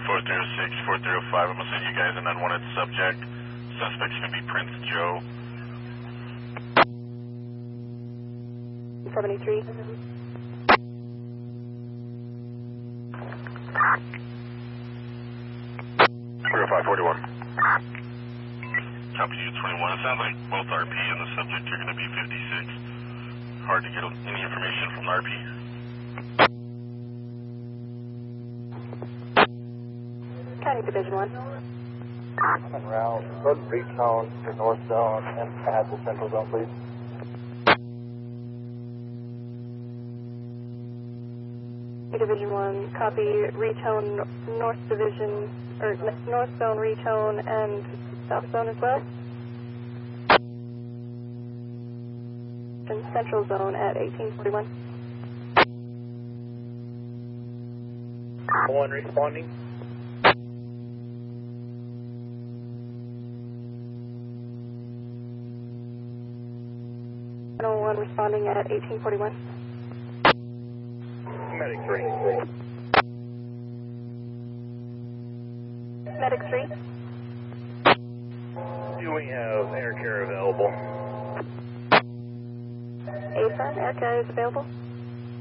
406, 405. I'm going to send you guys an unwanted subject. Suspect's going to be Prince Joe. 73. 30541. Copy you 21. It sounds like both RP and the subject are going to be 56. Hard to get any information from the RP. County Division 1. En route. Go to retone to North Zone and add the Central Zone, please. Division 1, copy, retone North Division, or North Zone retone and South Zone as well. And Central Zone at 1841. One responding. One responding at 1841. Medic 3. Medic 3. Do we have air care available? AFIRM, air carrier is available.